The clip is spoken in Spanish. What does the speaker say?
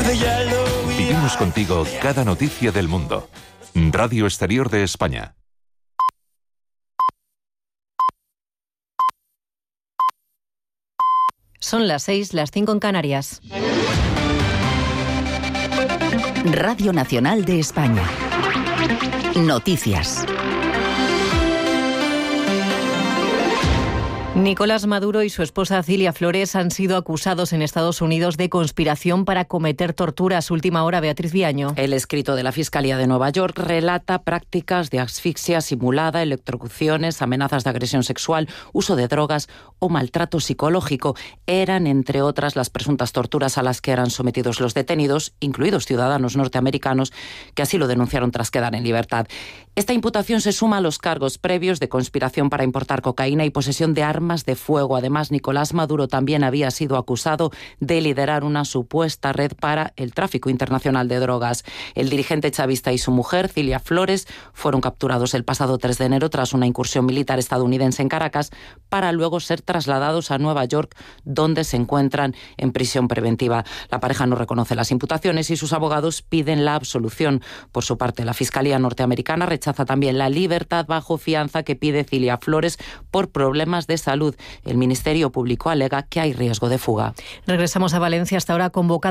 Vivimos contigo cada noticia del mundo. Radio Exterior de España. Son las 6, las 5 en Canarias. Radio Nacional de España. Noticias. Nicolás Maduro y su esposa Cilia Flores han sido acusados en Estados Unidos de conspiración para cometer torturas. Última hora, Beatriz Viaño. El escrito de la Fiscalía de Nueva York relata prácticas de asfixia simulada, electrocuciones, amenazas de agresión sexual, uso de drogas o maltrato psicológico. Eran, entre otras, las presuntas torturas a las que eran sometidos los detenidos, incluidos ciudadanos norteamericanos, que así lo denunciaron tras quedar en libertad. Esta imputación se suma a los cargos previos de conspiración para importar cocaína y posesión de armas de fuego. Además, Nicolás Maduro también había sido acusado de liderar una supuesta red para el tráfico internacional de drogas. El dirigente chavista y su mujer, Cilia Flores, fueron capturados el pasado 3 de enero tras una incursión militar estadounidense en Caracas, para luego ser trasladados a Nueva York, donde se encuentran en prisión preventiva. La pareja no reconoce las imputaciones y sus abogados piden la absolución. Por su parte, la Fiscalía norteamericana rechaza también la libertad bajo fianza que pide Cilia Flores por problemas de salud. El Ministerio Público alega que hay riesgo de fuga. Regresamos a Valencia. Hasta ahora convocada